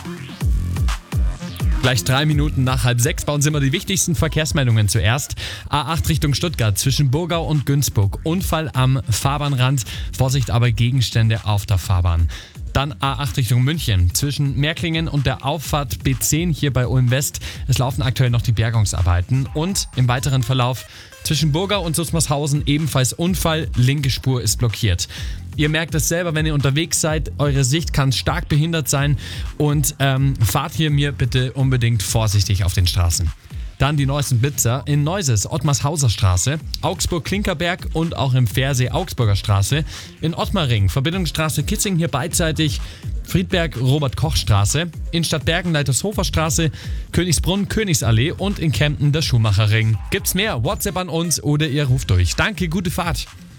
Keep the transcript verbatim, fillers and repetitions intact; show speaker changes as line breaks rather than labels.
Gleich drei Minuten nach halb sechs. Bei uns immer die wichtigsten Verkehrsmeldungen zuerst. A acht Richtung Stuttgart zwischen Burgau und Günzburg. Unfall am Fahrbahnrand. Vorsicht aber Gegenstände auf der Fahrbahn. Dann A acht Richtung München zwischen Märklingen und der Auffahrt B zehn hier bei Ulm West. Es laufen aktuell noch die Bergungsarbeiten. Und im weiteren Verlauf zwischen Burgau und Sussmarshausen ebenfalls Unfall. Linke Spur ist blockiert. Ihr merkt es selber, wenn ihr unterwegs seid, eure Sicht kann stark behindert sein und ähm, fahrt hier mir bitte unbedingt vorsichtig auf den Straßen. Dann die neuesten Blitzer in Neuses, Ottmarshauser Straße, Augsburg-Klinkerberg und auch im Versee Augsburger Straße. In Ottmaring, Verbindungsstraße Kitzing hier beidseitig, Friedberg Robert-Koch-Straße, in Stadtbergen Leitershofer Straße, Königsbrunn Königsallee und in Kempten der Schumacherring. Gibt's mehr? WhatsApp an uns oder ihr ruft durch. Danke, gute Fahrt.